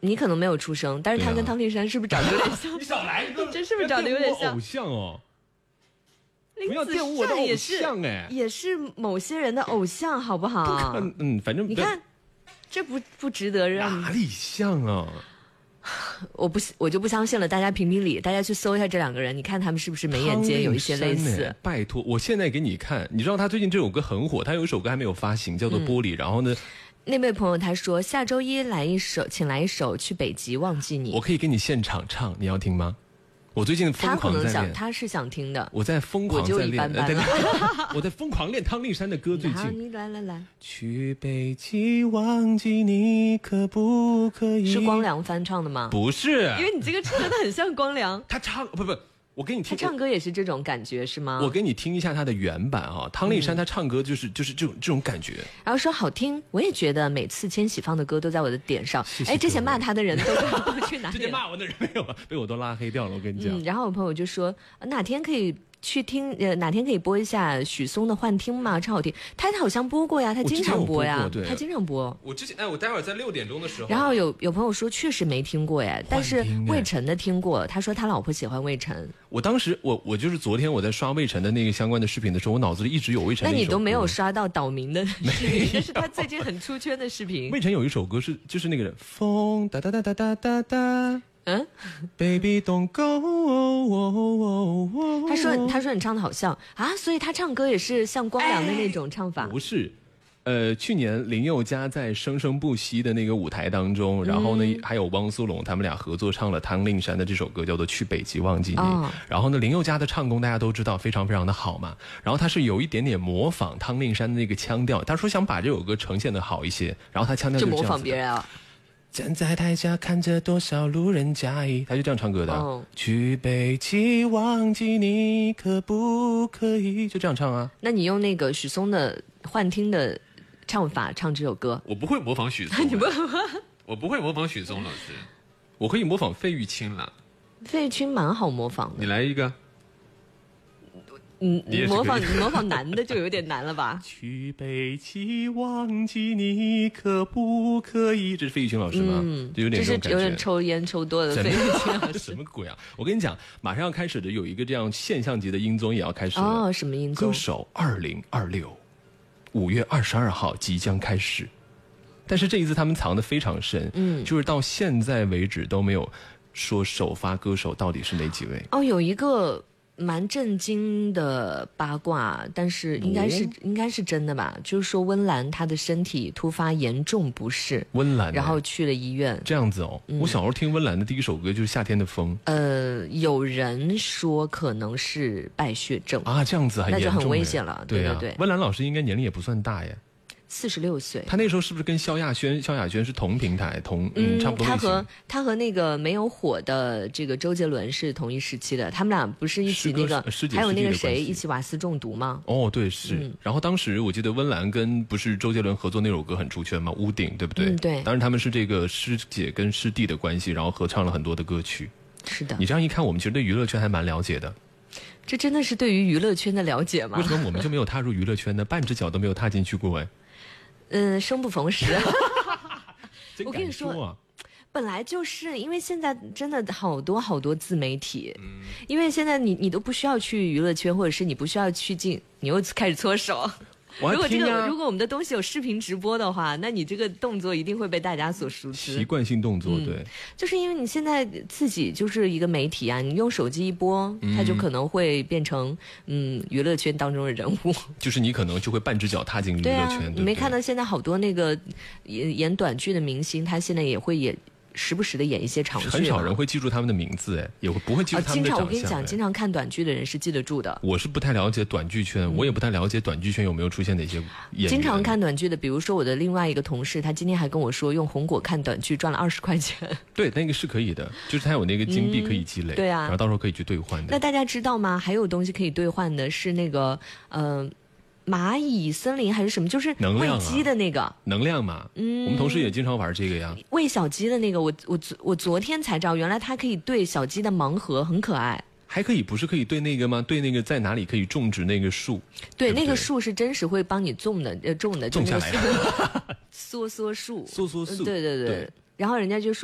你可能没有出生，但是他跟汤令山是不是长得有点像？ 你少来， 这是不是长得有点像？ 偶像哦，不要林子玷污我的偶也像也是某些人的偶像，好不好？ 反正你看，这不值得让哪里像啊？ 我就不相信了，大家评评理，大家去搜一下这两个人，你看他们是不是眉眼间有一些类似？ 拜托，我现在给你看，你知道他最近这首歌很火，他有一首歌还没有发行，叫做《玻璃》，然后呢， 那位朋友他说下周一请来一首《去北极忘记你》， 我可以给你现场唱，你要听吗？我最近疯狂在练， 他是想听的， 我在疯狂在练， 我就一般般了我在疯狂练汤令山的歌，最近。 你来， 去北极忘记你，可不可以？ 是光良翻唱的吗？ 不是， 因为你这个真的很像光良。 他唱不，我给你听， 他唱歌也是这种感觉是吗？ 我给你听一下他的原版啊，汤令山他唱歌就是这种感觉。 然后说好听，我也觉得每次千玺放的歌都在我的点上。哎，这些骂他的人都去哪里了？ 这些骂我的人没有了，被我都拉黑掉了。我跟你讲。 然后我朋友就说哪天可以去听，哪天可以播一下许嵩的《幻听》吗？超好听。他好像播过呀，他经常播呀，他经常播。 我之前我待会儿在6点钟的时候。 然后有朋友说确实没听过哎，但是魏晨的听过，他说他老婆喜欢魏晨。 我当时我就是昨天我在刷魏晨的那个相关的视频的时候，我脑子里一直有魏晨的。 那你都没有刷到岛民的视频，这是他最近很出圈的视频。 魏晨有一首歌就是那个风哒哒哒哒哒哒哒。Baby don't go。 他说你唱的好像啊，所以他唱歌也是像光良的那种唱法。 不是，去年林宥嘉在生生不息的那个舞台当中，然后呢还有汪苏泷他们俩合作唱了汤令山的这首歌，叫做《去北极忘记你》。然后呢，林宥嘉的唱功大家都知道非常非常的好嘛，然后他是有一点点模仿汤令山的那个腔调，他说想把这首歌呈现的好一些，然后他腔调就这样子的。 模仿别人啊。 站在台下看着多少路人甲乙，他就这样唱歌的。去北极忘记你，可不可以？就这样唱啊。 那你用那个许嵩的幻听的唱法唱这首歌？ 我不会模仿许嵩。 你不？ 我不会模仿许嵩老师， 我可以模仿费玉清啦。 费玉清蛮好模仿的。 你来一个。 你模仿男的就有点难了吧？ 去北极忘记你，可不可以？这是费玉清老师吗？就有点这种感觉。 这是有点抽烟抽多的费玉清老师。 什么鬼啊！我跟你讲，马上要开始的有一个这样现象级的音综也要开始了。 哦，什么音综？ 歌手2026，5月22号即将开始。但是这一次他们藏得非常深，就是到现在为止都没有说首发歌手到底是哪几位。 哦，有一个蛮震惊的八卦，但是应该是真的吧？就是说温岚她的身体突发严重不适， 温岚， 然后去了医院。 这样子哦，我小时候听温岚的第一首歌就是《夏天的风》。 有人说可能是败血症啊，这样子很严重， 那就很危险了。对对对， 温岚老师应该年龄也不算大耶。 46岁， 他那时候是不是跟萧亚轩是同平台差不多类型？ 他和那个没有火的这个周杰伦是同一时期的，他们俩不是一起那个，还有那个谁一起瓦斯中毒吗？ 哦，对是。然后当时我记得温岚跟不是周杰伦合作那首歌很出圈吗？屋顶，对不对？ 对。 当然他们是这个师姐跟师弟的关系，然后合唱了很多的歌曲。 是的。 你这样一看，我们其实对娱乐圈还蛮了解的。 这真的是对于娱乐圈的了解吗？ 为什么我们就没有踏入娱乐圈呢？半只脚都没有踏进去过哎。 生不逢时。 我跟你说， 本来就是因为现在真的好多自媒体，因为现在你都不需要去娱乐圈，或者是你不需要去进，你又开始搓手。如果我们的东西有视频直播的话，那你这个动作一定会被大家所熟知。 习惯性动作，对， 就是因为你现在自己就是一个媒体啊，你用手机一播，它就可能会变成娱乐圈当中的人物。 就是你可能就会半只脚踏进娱乐圈。 你没看到现在好多那个演短剧的明星，他现在也会时不时的演一些长剧， 很少人会记住他们的名字，哎，也不会记住他们的长相。 我跟你讲，经常看短剧的人是记得住的。 我是不太了解短剧圈，我也不太了解短剧圈有没有出现哪些演员。 经常看短剧的，比如说我的另外一个同事，他今天还跟我说，用红果看短剧赚了20块钱。 对，那个是可以的，就是他有那个金币可以积累， 对啊， 然后到时候可以去兑换的。 那大家知道吗？还有东西可以兑换的是那个蚂蚁森林还是什么，就是喂鸡的那个能量嘛。我们同事也经常玩这个呀。 喂小鸡的那个，我昨天才知道，原来它可以对小鸡的盲盒，很可爱。 还可以，不是可以对那个吗？对那个在哪里可以种植那个树？ 对，那个树是真实会帮你种的， 种下来。 梭梭树， 梭梭树。 对。然后人家就说。